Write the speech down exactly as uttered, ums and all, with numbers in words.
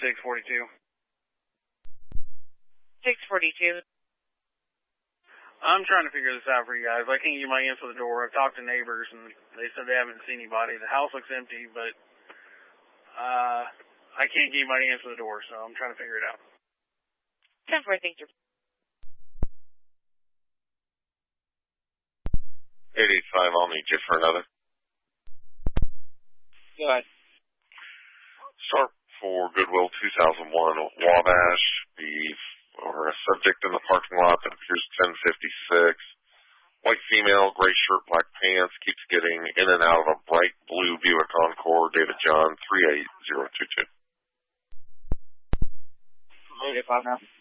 six forty-two. six forty-two. I'm trying to figure this out for you guys. I can't get my answer to the door. I've talked to neighbors, and they said they haven't seen anybody. The house looks empty, but uh, I can't get my answer to the door, so I'm trying to figure it out. ten four, thank you. eight eight five, I'll need you for another. Go ahead. Start for Goodwill two thousand one, Wabash, the or a subject in the parking lot that appears ten fifty-six. White female, gray shirt, black pants, keeps getting in and out of a bright blue Buick Encore, David John, three eight zero two two. eight eight five now.